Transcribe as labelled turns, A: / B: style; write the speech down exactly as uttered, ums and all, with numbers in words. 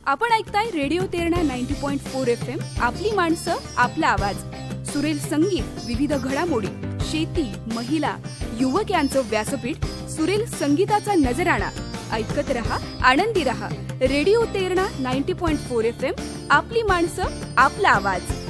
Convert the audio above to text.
A: आपण ऐकताय radio Terna ninety point four F M. आपली माणसं, आपला आवाज. सुरेल संगीत, विविध घडामोडी, शेती, महिला, युवक यांचं व्यासपीठ. सुरेल संगीताचा नजराणा. ऐकत रहा, आनंदी रहा. Radio Terna ninety point four F M. आपली माणसं, आपला आवाज.